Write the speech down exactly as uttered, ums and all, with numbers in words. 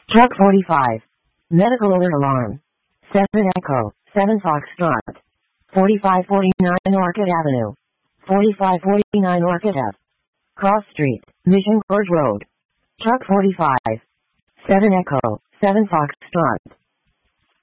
Truck forty-five. Medical alert alarm. seven Echo, seven Foxtrot. forty-five forty-nine Orchid Avenue. forty-five forty-nine Orchid Ave. Cross Street, Mission Gorge Road. Truck forty-five. seven Echo, seven Foxtrot.